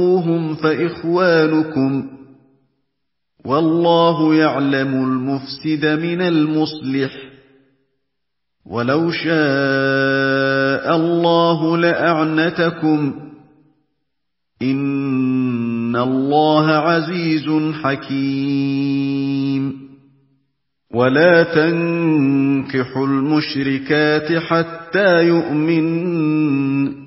فَاخْشَوْهُمْ فَإِخْوَانُكُمْ ۚ وَاللَّهُ يَعْلَمُ الْمُفْسِدَ مِنَ الْمُصْلِحِ ۚ وَلَوْ شَاءَ اللَّهُ لَأَعْنَتَكُمْ ۚ إِنَّ اللَّهَ عَزِيزٌ حَكِيمٌ. وَلَا تَنكِحُوا الْمُشْرِكَاتِ حَتَّىٰ يُؤْمِنَّ ۚ